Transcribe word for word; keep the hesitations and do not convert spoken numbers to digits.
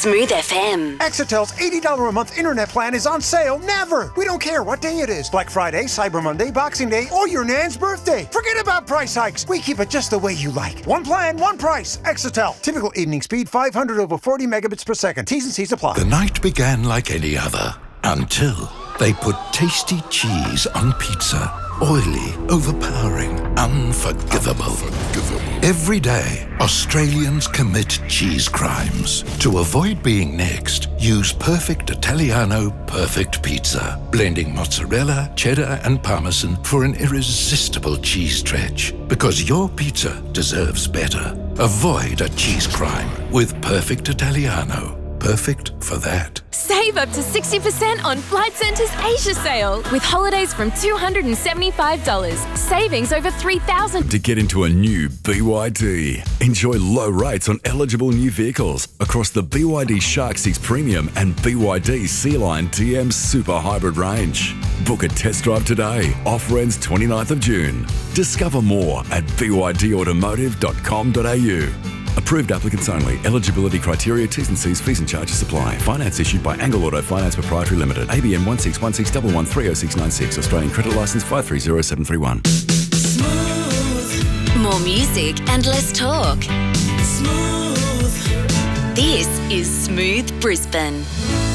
Smooth F M. Exitel's eighty dollars a month internet plan is on sale never. We don't care what day it is. Black Friday, Cyber Monday, Boxing Day, or your nan's birthday. Forget about price hikes. We keep it just the way you like. One plan, one price. Exitel. Typical evening speed five hundred over forty megabits per second. T's and C's apply. The night began like any other until they put tasty cheese on pizza. Oily, overpowering, unforgivable. unforgivable. Every day, Australians commit cheese crimes. To avoid being next, use Perfect Italiano Perfect Pizza, blending mozzarella, cheddar and parmesan for an irresistible cheese stretch. Because your pizza deserves better. Avoid a cheese crime with Perfect Italiano. Perfect for that. Save up to sixty percent on Flight Centre's Asia sale with holidays from two hundred seventy-five dollars. Savings over three thousand dollars. To get into a new B Y D. Enjoy low rates on eligible new vehicles across the B Y D Shark six Premium and B Y D Sea-Line T M Super Hybrid range. Book a test drive today. Offer ends twenty-ninth of June. Discover more at b y d automotive dot com dot a u. Approved applicants only. Eligibility criteria, T's and C's, fees and charges apply. Finance issued by Angle Auto Finance Proprietary Limited. A B N one six one six one one three oh six nine six. Australian credit licence five three zero seven three one. Smooth. More music and less talk. Smooth. This is Smooth Brisbane.